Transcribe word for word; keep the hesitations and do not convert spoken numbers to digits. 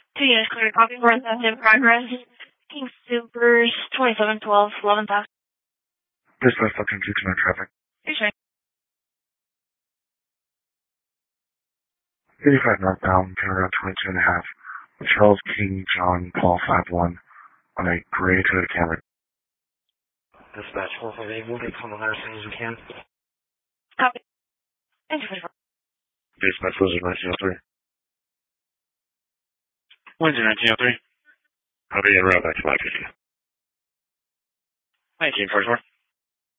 Two units clear, copy, four thousand in progress. King Supers, twenty-seven twelve, eleven thousand. Dispatch fourteen two tonight traffic. Appreciate it. eighty-five northbound, turn around twenty-two and a half. Charles King John Paul five one on a gray Toyota Camry. Dispatch four five eight, we'll get on the ladder as soon as we can. Copy. Thank you for the Dispatch Blizzard nineteen oh three. Windsor nineteen oh three. Copy and route back to five fifty. nineteen forty-four.